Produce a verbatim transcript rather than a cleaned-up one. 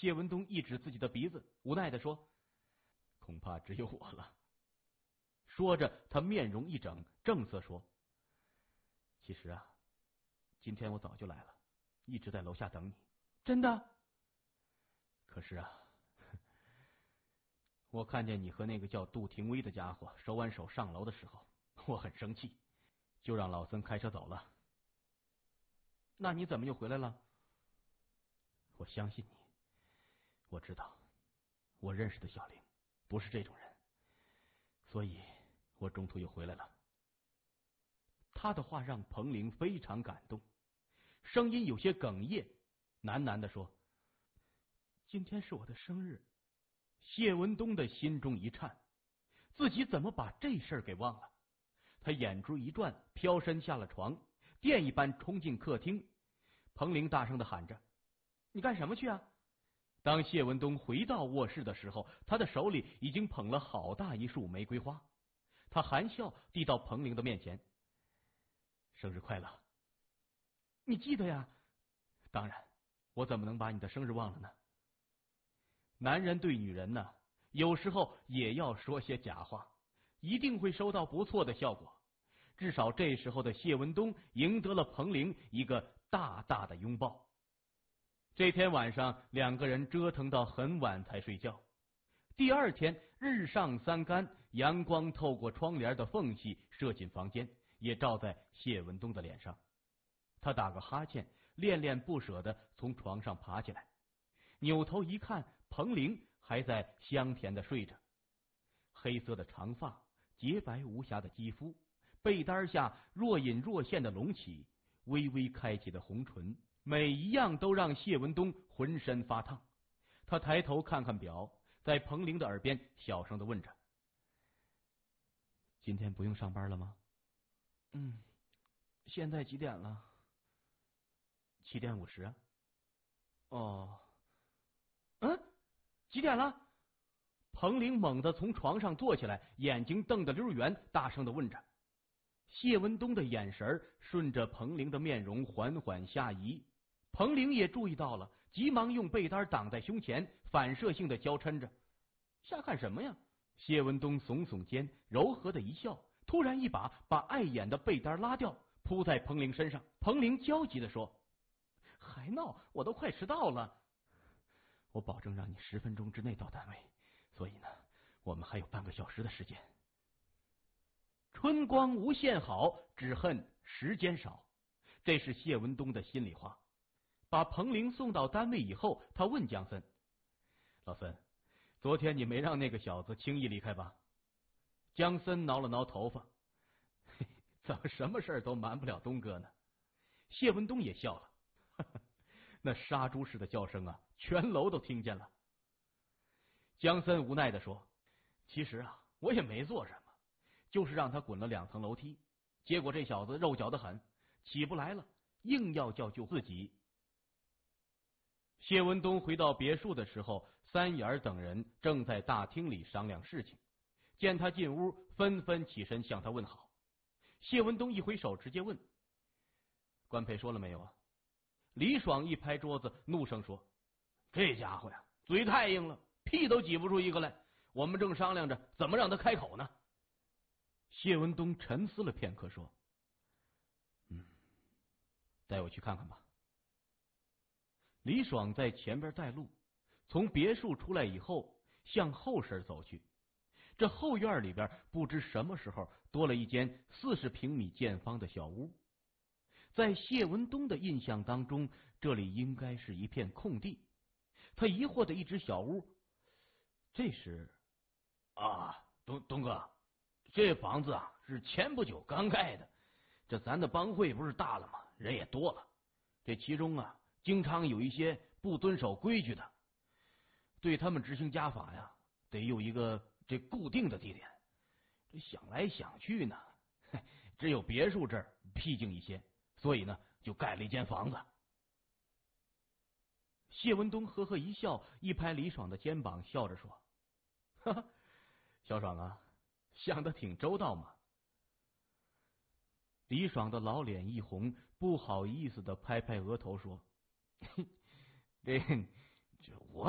谢文东一指自己的鼻子，无奈地说：“恐怕只有我了。”说着，他面容一整，正色说：“其实啊，今天我早就来了，一直在楼下等你。”“真的？”“可是啊，我看见你和那个叫杜廷威的家伙手挽手上楼的时候，我很生气，就让老森开车走了。”“那你怎么又回来了？”“我相信你，我知道我认识的小玲不是这种人，所以我中途又回来了。”他的话让彭玲非常感动，声音有些哽咽，喃喃地说：“今天是我的生日。”谢文东的心中一颤，自己怎么把这事儿给忘了？他眼珠一转，飘身下了床，电一般冲进客厅。彭玲大声地喊着：“你干什么去啊？”当谢文东回到卧室的时候，他的手里已经捧了好大一束玫瑰花。他含笑递到彭玲的面前：“生日快乐。”“你记得呀？”“当然，我怎么能把你的生日忘了呢？”男人对女人呢，有时候也要说些假话，一定会收到不错的效果。至少这时候的谢文东赢得了彭玲一个大大的拥抱。这天晚上，两个人折腾到很晚才睡觉。第二天日上三竿，阳光透过窗帘的缝隙射进房间，也照在谢文东的脸上。他打个哈欠，恋恋不舍地从床上爬起来，扭头一看，彭玲还在香甜地睡着。黑色的长发，洁白无瑕的肌肤，被单下若隐若现的隆起，微微开启的红唇，每一样都让谢文东浑身发烫。他抬头看看表，在彭玲的耳边小声地问着：“今天不用上班了吗？”“嗯，现在几点了？”“七点五十啊。”“哦，嗯，几点了？”彭玲猛地从床上坐起来，眼睛瞪得溜圆，大声地问着。谢文东的眼神顺着彭玲的面容缓缓下移，彭玲也注意到了，急忙用被单挡在胸前，反射性的娇嗔着：“瞎看什么呀？”谢文东耸耸肩，柔和的一笑，突然一把把碍眼的被单拉掉，扑在彭玲身上。彭玲焦急地说：“还闹，我都快迟到了。”“我保证让你十分钟之内到单位，所以呢，我们还有半个小时的时间。”春光无限好，只恨时间少，这是谢文东的心里话。把彭玲送到单位以后，他问江森：“老森，昨天你没让那个小子轻易离开吧？”江森挠了挠头发：“嘿，怎么什么事都瞒不了东哥呢？”谢文东也笑了：“呵呵，那杀猪似的叫声啊，全楼都听见了。”江森无奈地说：“其实啊，我也没做什么，就是让他滚了两层楼梯，结果这小子肉脚得很，起不来了，硬要叫救自己。”谢文东回到别墅的时候，三眼等人正在大厅里商量事情，见他进屋，纷纷起身向他问好。谢文东一挥手，直接问：“官配说了没有啊？”李爽一拍桌子，怒声说：“这家伙呀，嘴太硬了，屁都挤不出一个来，我们正商量着怎么让他开口呢。”谢文东沉思了片刻，说：“嗯，带我去看看吧。”李爽在前边带路，从别墅出来以后，向后身走去。这后院里边不知什么时候多了一间四十平米见方的小屋。在谢文东的印象当中，这里应该是一片空地。他疑惑的一指小屋，这时啊，东东哥，这房子啊是前不久刚盖的，这咱的帮会不是大了吗？人也多了，这其中啊经常有一些不遵守规矩的，对他们执行家法呀，得有一个这固定的地点。这想来想去呢，只有别墅这儿僻静一些，所以呢就盖了一间房子。谢文东呵呵一笑，一拍李爽的肩膀，笑着说：“哈哈，小爽啊，想得挺周到嘛。”李爽的老脸一红，不好意思的拍拍额头说：“这这我